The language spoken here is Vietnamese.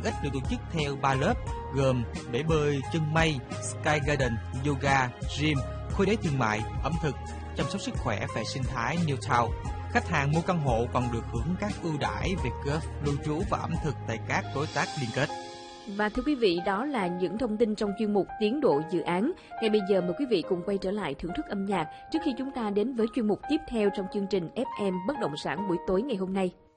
ích được tổ chức theo 3 lớp gồm bể bơi chân mây, Sky Garden, yoga, gym, khu đế thương mại, ẩm thực, chăm sóc sức khỏe và sinh thái Newtown. Khách hàng mua căn hộ còn được hưởng các ưu đãi về golf, lưu trú và ẩm thực tại các đối tác liên kết. Và thưa quý vị, đó là những thông tin trong chuyên mục Tiến độ dự án. Ngay bây giờ mời quý vị cùng quay trở lại thưởng thức âm nhạc trước khi chúng ta đến với chuyên mục tiếp theo trong chương trình FM Bất động sản buổi tối ngày hôm nay.